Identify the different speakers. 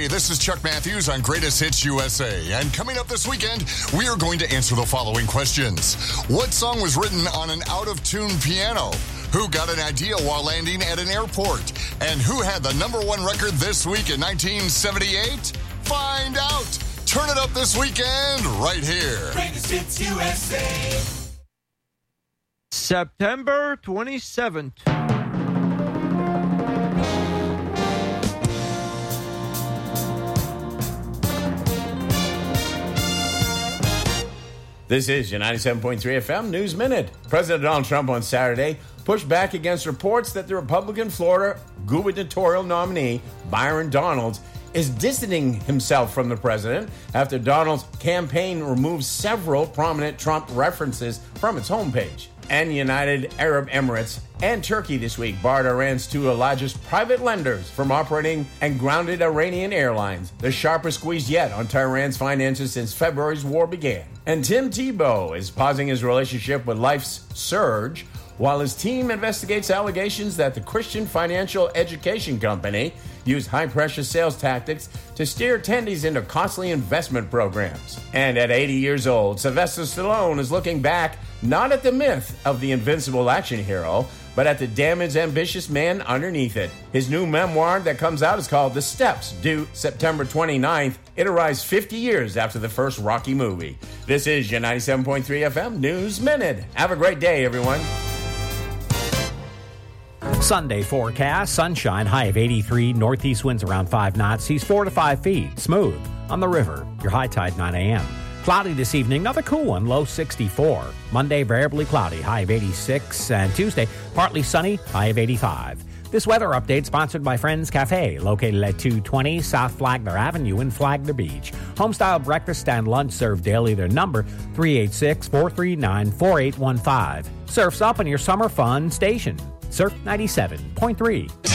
Speaker 1: Hey, this is Chuck Matthews on Greatest Hits USA. And coming up this weekend, we are going to answer the following questions. What song was written on an out-of-tune piano? Who got an idea while landing at an airport? And who had the number one record this week in 1978? Find out. Turn it up this weekend right here.
Speaker 2: Greatest Hits USA.
Speaker 3: September 27th.
Speaker 4: This is your 97.3 FM News Minute. President Donald Trump on Saturday pushed back against reports that the Republican Florida gubernatorial nominee, Byron Donalds, is distancing himself from the president after Donald's campaign removed several prominent Trump references from its homepage. And United Arab Emirates and Turkey this week barred Iran's two largest private lenders from operating and grounded Iranian airlines, the sharpest squeeze yet on Tehran's finances since February's war began. And Tim Tebow is pausing his relationship with Life's Surge while his team investigates allegations that the Christian financial education company used high-pressure sales tactics to steer attendees into costly investment programs. And at 80 years old, Sylvester Stallone is looking back not at the myth of the invincible action hero, but at the damaged, ambitious man underneath it. His new memoir that comes out is called The Steps, due September 29th. It arrives 50 years after the first Rocky movie. This is your 97.3 FM News Minute. Have a great day, everyone.
Speaker 5: Sunday forecast, sunshine, high of 83, northeast winds around 5 knots, seas 4 to 5 feet, smooth on the river, your high tide 9 a.m. Cloudy this evening, another cool one, low 64. Monday, variably cloudy, high of 86, and Tuesday, partly sunny, high of 85. This weather update sponsored by Friends Cafe, located at 220 South Flagler Avenue in Flagler Beach. Homestyle breakfast and lunch served daily. Their number, 386-439-4815. Surf's up on your summer fun station. Surf 97.3.